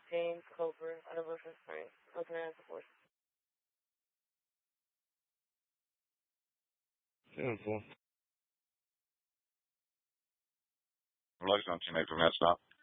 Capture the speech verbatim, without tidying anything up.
James Coper, out of Ocean Springs. Looking at the force. Beautiful. I'm looking on teenager, man. Stop.